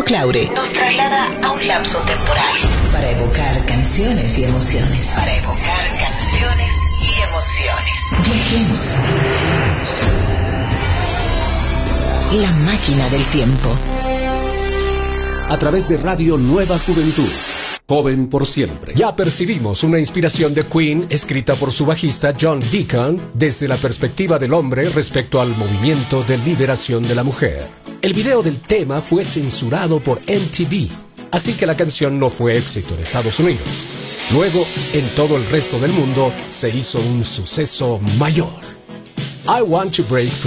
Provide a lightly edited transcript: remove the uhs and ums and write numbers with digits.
Claure nos traslada a un lapso temporal para evocar canciones y emociones. Viajemos. La máquina del tiempo. A través de Radio Nueva Juventud. Joven por siempre. Ya percibimos una inspiración de Queen escrita por su bajista John Deacon desde la perspectiva del hombre respecto al movimiento de liberación de la mujer. El video del tema fue censurado por MTV, así que la canción no fue éxito en Estados Unidos. Luego, en todo el resto del mundo, se hizo un suceso mayor. I Want to Break Free.